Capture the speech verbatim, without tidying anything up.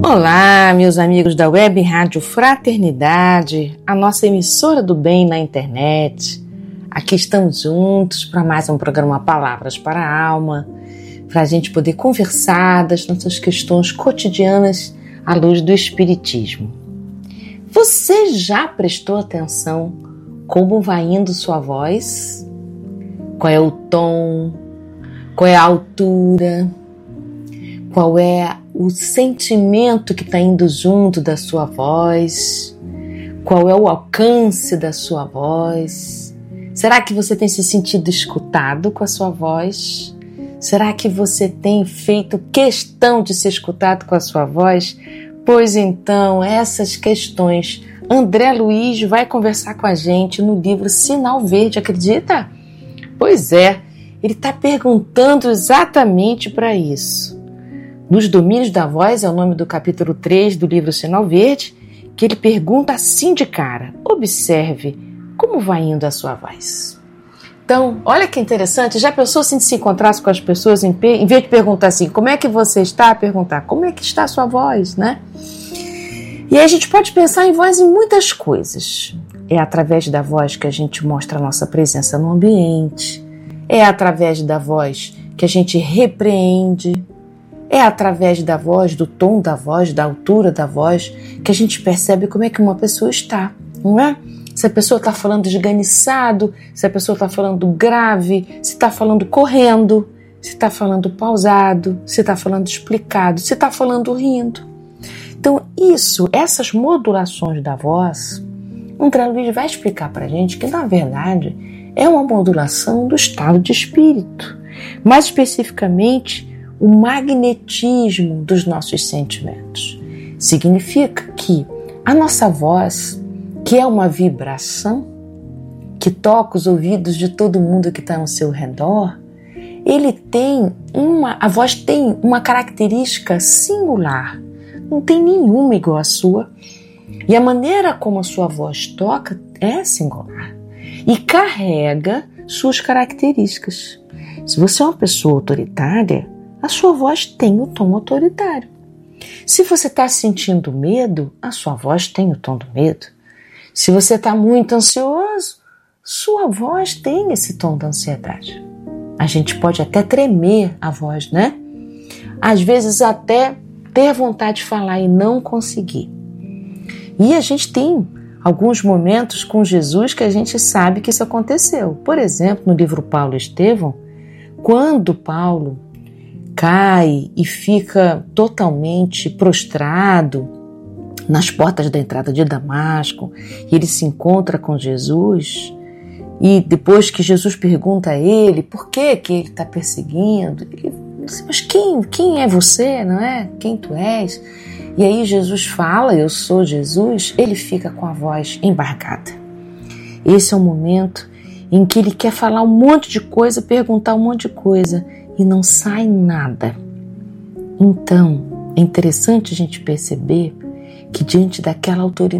Olá, meus amigos da Web Rádio Fraternidade, a nossa emissora do bem na internet. Aqui estamos juntos para mais um programa Palavras para a Alma, para a gente poder conversar das nossas questões cotidianas à luz do Espiritismo. Você já prestou atenção como vai indo sua voz? Qual é o tom? Qual é a altura? Qual é o sentimento que está indo junto da sua voz? Qual é o alcance da sua voz? Será que você tem se sentido escutado com a sua voz? Será que você tem feito questão de ser escutado com a sua voz? Pois então, essas questões André Luiz vai conversar com a gente no livro Sinal Verde, acredita? Pois é, ele está perguntando exatamente para isso. Nos Domínios da Voz é o nome do capítulo três do livro Sinal Verde, que ele pergunta assim de cara: observe como vai indo a sua voz. Então, olha que interessante, já pensou se se encontrasse com as pessoas, em, em vez de perguntar assim, como é que você está, perguntar como é que está a sua voz, né? E aí a gente pode pensar em voz em muitas coisas. É através da voz que a gente mostra a nossa presença no ambiente, é através da voz que a gente repreende, é através da voz, do tom da voz, da altura da voz, que a gente percebe como é que uma pessoa está, não é? Se a pessoa está falando esganiçado, se a pessoa está falando grave, se está falando correndo, se está falando pausado, se está falando explicado, se está falando rindo. Então isso, essas modulações da voz, André Luiz vai explicar para a gente que na verdade é uma modulação do estado de espírito, mais especificamente o magnetismo dos nossos sentimentos. Significa que a nossa voz, que é uma vibração, que toca os ouvidos de todo mundo que está ao seu redor, ele tem uma, a voz tem uma característica singular, não tem nenhuma igual à sua, e a maneira como a sua voz toca é singular e carrega suas características. Se você é uma pessoa autoritária, a sua voz tem o tom autoritário. Se você está sentindo medo, a sua voz tem o tom do medo. Se você está muito ansioso, sua voz tem esse tom da ansiedade. A gente pode até tremer a voz, né? Às vezes até ter vontade de falar e não conseguir. E a gente tem alguns momentos com Jesus que a gente sabe que isso aconteceu. Por exemplo, no livro Paulo e Estevão, quando Paulo cai e fica totalmente prostrado nas portas da entrada de Damasco, e ele se encontra com Jesus, e depois que Jesus pergunta a ele por que, que ele está perseguindo, ele diz, mas quem, quem é você, não é? Quem tu és? E aí Jesus fala, eu sou Jesus, ele fica com a voz embargada. Esse é o momento em que ele quer falar um monte de coisa, perguntar um monte de coisa, e não sai nada. Então, é interessante a gente perceber que diante daquela autoridade